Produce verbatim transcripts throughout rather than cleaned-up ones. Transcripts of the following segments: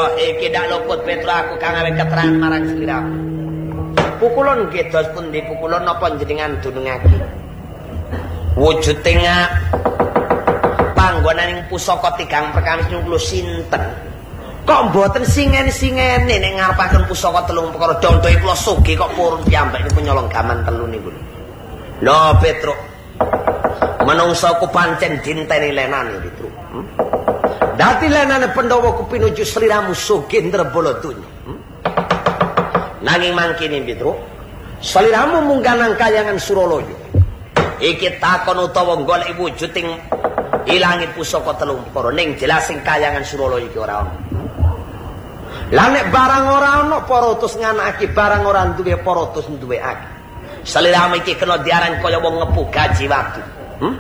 iki ndak luput Petro aku kang gawe keterangan marang sliramu. Pukulon gedos pundi pukulon napa jenengan dunungake? Wujuding panggonaning pusaka tigang perkawis niku sinten? Kok mboten singen-singene nek ngarepaken pusaka telung perkara contohe kula sugih kok purun piyambak niku nyolong gaman telu niku. Lho Petro. Manungsa ku pancen dinteni lenane Petro. Hmm? Dadi lenane Pandhawa ku pinuju sliramu sugih ndrebala donya. Hmm? Nanging mangkene Petro, sliramu munggah nang kayangan Suralaya. Iki takon utawa golek wujuding ilangi pusaka telung perkara ning jelas sing kayangan Suralaya iki ora ana. Lah nek barang ora ana para utus nganakake barang ora duwe para utus duweake. Sliramu iki kena diaran kaya wong ngepu gaji waktu. Hmm?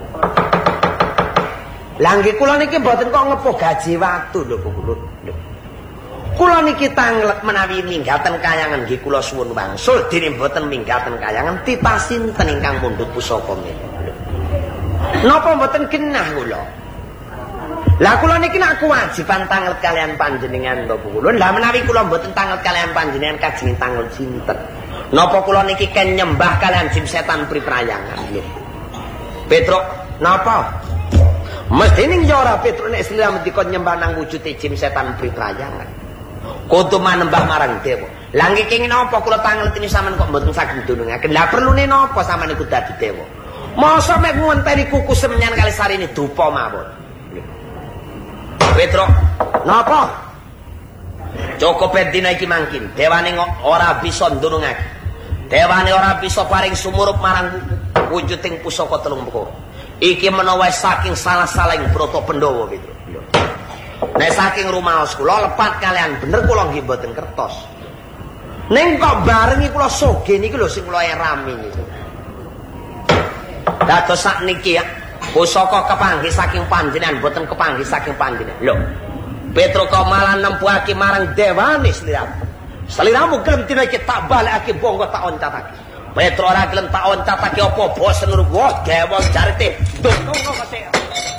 Lah nggih kula niki mboten kok ngepu gaji waktu lho Bu Kulun. Kula niki tanglek menawi minggaten kayangan nggih kula suwun wangsul dene mboten minggaten kayangan titah sinten ingkang mundhut pusaka menika. Napa mboten genah kula? Lah kula niki nek kewajiban tanglek kalian panjenengan lho Bu Kulun. Lah menawi kula mboten tanglek kalian panjenengan kajeng tanggel sinten? Napa kula niki ken nyembah kalian jin setan priprayangan nggih. Petro, napa? Mesti ning ora Petro nek sliramu dikon nyembah nang wujude jin setan priprayangan. Kudu manembah marang dewa. Lah nggih kenging napa kula tangleti sampean kok mboten saged ndunungaken. Lah perlune napa sampean iku dadi dewa? Masa mek ngonteni kuku semenyan kali sarine dupa mawon. Petro, napa? Cukup dina iki mangkin. Dewane ora bisa ndunungake. Dewane ora bisa paring sumurup marang wujuding pusaka telung perkara. Iki menawa saking salah-saling Brata Pandhawa Petro. Nek saking rumaos kula lepat kalian bener kula nggih mboten kertos. Ning kok barengi kula sugih niki lho sing kula erami niku. Dados sakniki ya, pusaka kepanggih saking panjenengan mboten kepanggih saking panjenengan. Lho, Petro kok malah nempuake marang dewane sliramu. Sliramu gelem dina iki tak balekake bangga tak oncatake. Petro ora gelem tak oncatake apa bosen wah dewa jarite. Ndonga kok